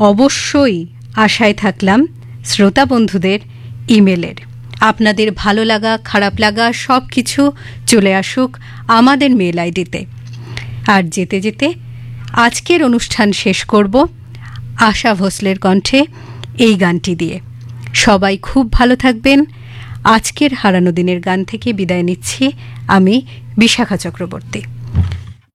অবশ্যই আশায় থাকলাম শ্রোতা বন্ধুদের ইমেলের। আপনাদের ভালো লাগা খারাপ লাগা সব কিছু চলে আসুক আমাদের মেল আইডিতে। আর যেতে যেতে আজকের অনুষ্ঠান শেষ করব আশা ভোসলের কণ্ঠে এই গানটি দিয়ে। সবাই খুব ভালো থাকবেন। আজকের হারানো দিনের গান থেকে বিদায় নিচ্ছি আমি বিশাখা চক্রবর্তী।